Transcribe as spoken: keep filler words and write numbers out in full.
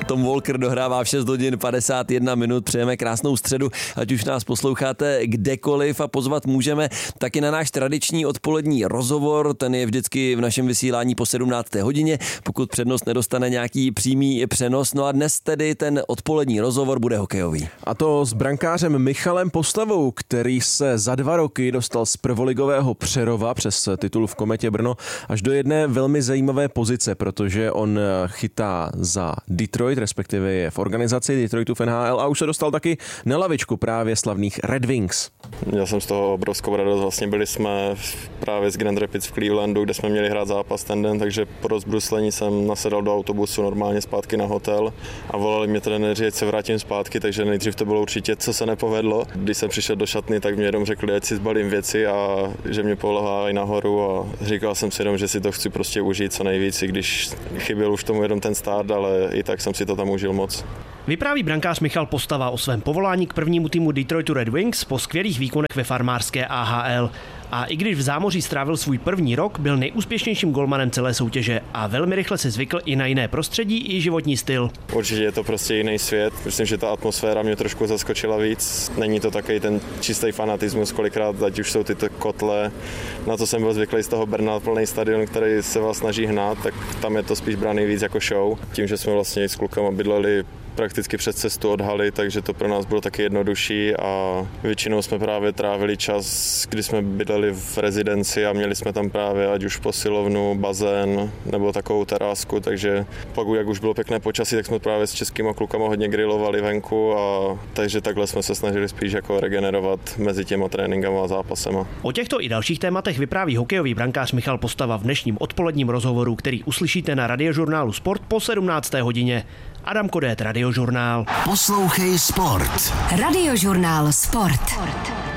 Tom Walker dohrává v šest hodin padesát jedna minut. Přejeme krásnou středu, ať už nás posloucháte kdekoliv a pozvat můžeme taky na náš tradiční odpolední rozhovor. Ten je vždycky v našem vysílání po sedmnácté hodině, pokud přednost nedostane nějaký přímý přenos. No a dnes tedy ten odpolední rozhovor bude hokejový. A to s brankářem Michalem Postavou, který se za dva roky dostal z prvoligového Přerova přes titul v Kometě Brno až do jedné velmi zajímavé pozice, protože on chytá za Detroit, respektive je v organizaci Detroitu v N H L a už se dostal taky na lavičku právě slavných Red Wings. Měl jsem z toho obrovskou radost, vlastně byli jsme právě z Grand Rapids v Clevelandu, kde jsme měli hrát zápas ten den, takže po rozbruslení jsem nasedal do autobusu normálně zpátky na hotel a volali mě trenéři, ať se vrátím zpátky, takže nejdřív to bylo určitě, co se nepovedlo. Když jsem přišel do šatny, tak mě jenom řekli, ať si zbalím věci a že mě polohávají nahoru a říkal jsem si jenom, že si to chci prostě užít co nejvíc, i když chyběl už tomu jenom ten start, ale i tak jsem si to tam užil moc. Vypráví brankář Michal Postava o svém povolání k prvnímu týmu Detroitu Red Wings po skvělých výkonech ve farmářské A H L. A i když v zámoří strávil svůj první rok, byl nejúspěšnějším golmanem celé soutěže a velmi rychle se zvykl i na jiné prostředí i životní styl. Určitě je to prostě jiný svět. Myslím, že ta atmosféra mě trošku zaskočila víc. Není to takový ten čistý fanatismus, kolikrát, ať už jsou tyto kotle. Na to jsem byl zvyklý z toho Brna, plný stadion, který se vás snaží hnát, tak tam je to spíš braný víc jako show. Tím, že jsme vlastně s klukama bydleli prakticky přes cestu od haly, takže to pro nás bylo taky jednodušší a většinou jsme právě trávili čas, kdy jsme bydleli v rezidenci a měli jsme tam právě ať už posilovnu, bazén nebo takovou terásku, takže pak, jak už bylo pěkné počasí, tak jsme právě s českýma klukama hodně grilovali venku a takže takhle jsme se snažili spíš jako regenerovat mezi těma tréninkama a zápasema. O těchto i dalších tématech vypráví hokejový brankář Michal Postava v dnešním odpoledním rozhovoru, který uslyšíte na Radiožurnálu Sport po sedmnácté hodině. Adam Kodét, Radiožurnál. Poslouchej Sport. Radiožurnál Sport.